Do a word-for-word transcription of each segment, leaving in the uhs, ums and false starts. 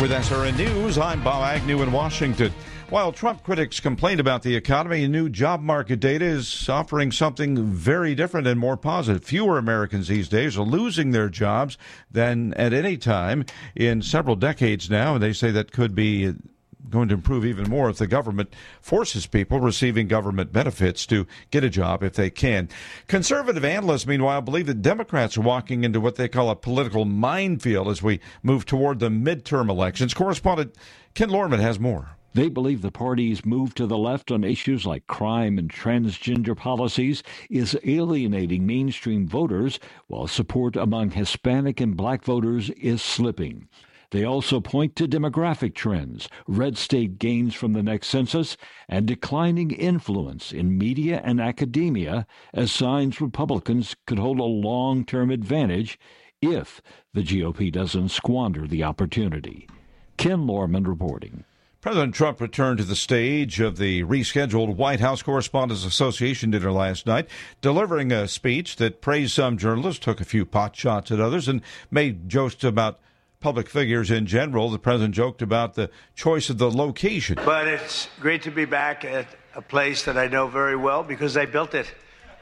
With S R N News, I'm Bob Agnew in Washington. While Trump critics complained about the economy, new job market data is offering something very different and more positive. Fewer Americans these days are losing their jobs than at any time in several decades now, and they say that could be going to improve even more if the government forces people receiving government benefits to get a job if they can. Conservative analysts, meanwhile, believe that Democrats are walking into what they call a political minefield as we move toward the midterm elections. Correspondent Ken Lorman has more. They believe the party's move to the left on issues like crime and transgender policies is alienating mainstream voters, while support among Hispanic and black voters is slipping. They also point to demographic trends, red state gains from the next census, and declining influence in media and academia as signs Republicans could hold a long-term advantage if the G O P doesn't squander the opportunity. Ken Lorman reporting. President Trump returned to the stage of the rescheduled White House Correspondents Association dinner last night, delivering a speech that praised some journalists, took a few pot shots at others, and made jokes about public figures in general. The president joked about the choice of the location. But it's great to be back at a place that I know very well because I built it.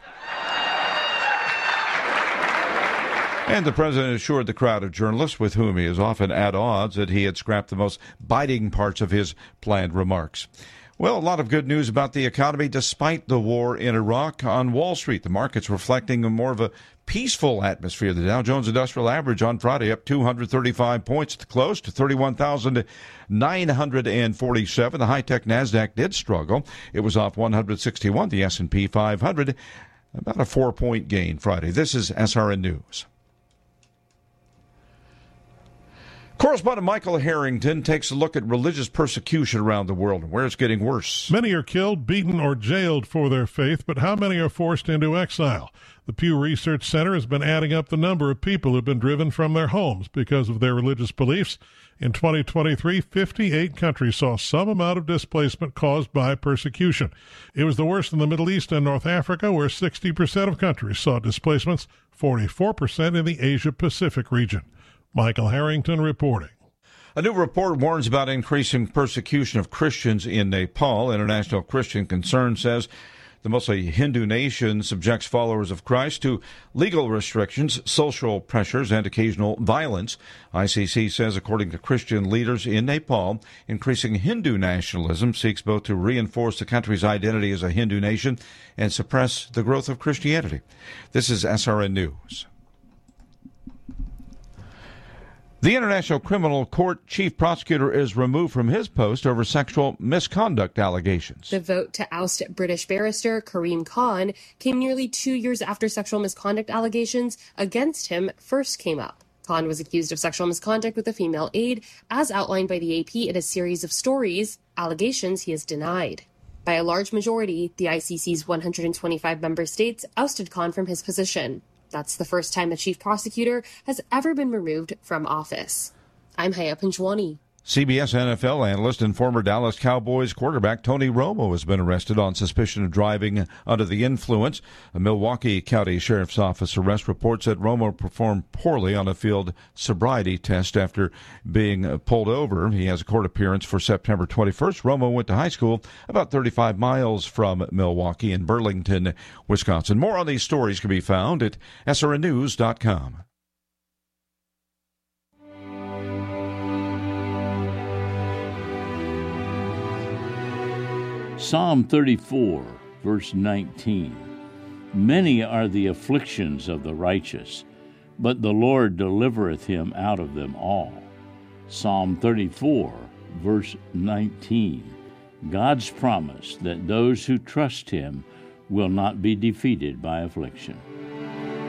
And the president assured the crowd of journalists with whom he is often at odds that he had scrapped the most biting parts of his planned remarks. Well, a lot of good news about the economy despite the war in Iraq. On Wall Street, the market's reflecting a more of a peaceful atmosphere. The Dow Jones Industrial Average on Friday up two hundred thirty-five points at the close to thirty-one thousand nine hundred forty-seven. The high-tech NASDAQ did struggle. It was off one hundred sixty-one. The S and P five hundred, about a four-point gain Friday. This is S R N News. Correspondent Michael Harrington takes a look at religious persecution around the world and where it's getting worse. Many are killed, beaten, or jailed for their faith, but how many are forced into exile? The Pew Research Center has been adding up the number of people who have been driven from their homes because of their religious beliefs. In twenty twenty-three, fifty-eight countries saw some amount of displacement caused by persecution. It was the worst in the Middle East and North Africa, where sixty percent of countries saw displacements, forty-four percent in the Asia-Pacific region. Michael Harrington reporting. A new report warns about increasing persecution of Christians in Nepal. International Christian Concern says the mostly Hindu nation subjects followers of Christ to legal restrictions, social pressures, and occasional violence. I C C says, according to Christian leaders in Nepal, increasing Hindu nationalism seeks both to reinforce the country's identity as a Hindu nation and suppress the growth of Christianity. This is S R N News. The International Criminal Court chief prosecutor is removed from his post over sexual misconduct allegations. The vote to oust British barrister Karim Khan came nearly two years after sexual misconduct allegations against him first came up. Khan was accused of sexual misconduct with a female aide, as outlined by the A P in a series of stories, allegations he has denied. By a large majority, the I C C's one hundred twenty-five member states ousted Khan from his position. That's the first time the chief prosecutor has ever been removed from office. I'm Haya Panjwani. C B S N F L analyst and former Dallas Cowboys quarterback Tony Romo has been arrested on suspicion of driving under the influence. A Milwaukee County Sheriff's Office arrest reports that Romo performed poorly on a field sobriety test after being pulled over. He has a court appearance for September twenty-first. Romo went to high school about thirty-five miles from Milwaukee in Burlington, Wisconsin. More on these stories can be found at S R N news dot com. Psalm thirty-four, verse nineteen. Many are the afflictions of the righteous, but the Lord delivereth him out of them all. Psalm thirty-four, verse nineteen. God's promise that those who trust him will not be defeated by affliction.